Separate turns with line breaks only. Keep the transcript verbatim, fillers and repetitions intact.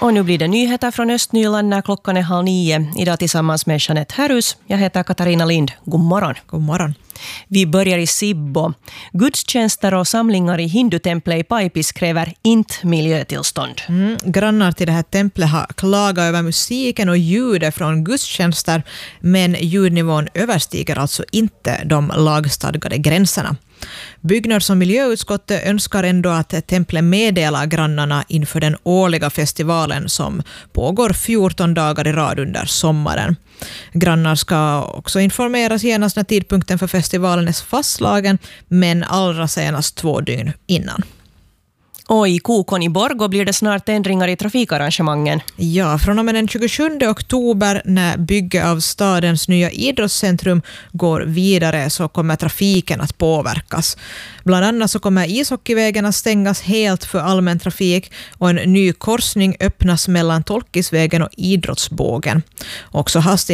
Och nu blir det nyheter från Östnyland när klockan är halv nio. Idag tillsammans med Jeanette Härus. Jag heter Katarina Lind. God morgon.
God morgon.
Vi börjar i Sibbo. Gudstjänster och samlingar i hindutemplet i Paipis kräver inte miljötillstånd.
Mm, grannar till det här templet har klagat över musiken och ljudet från gudstjänster, men ljudnivån överstiger alltså inte de lagstadgade gränserna. Byggnads- och miljöutskottet önskar ändå att templet meddelar grannarna inför den årliga festivalen som pågår fjorton dagar i rad under sommaren. Grannar ska också informeras genast när tidpunkten för festivalen är fastslagen, men allra senast två dygn innan.
Och i Kokon i Borgå blir det snart ändringar i trafikarrangemangen.
Ja, från och med den tjugosjunde oktober när bygget av stadens nya idrottscentrum går vidare så kommer trafiken att påverkas. Bland annat så kommer ishockeyvägen att stängas helt för allmän trafik och en ny korsning öppnas mellan Tolkisvägen och Idrottsbågen. Också hastighet